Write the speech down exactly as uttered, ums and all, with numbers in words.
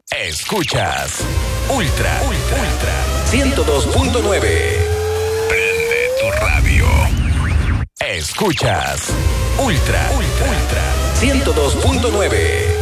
Escuchas Ultra, Ultra, Ultra ciento dos punto nueve. Prende tu radio. Escuchas Ultra, Ultra, Ultra ciento dos punto nueve.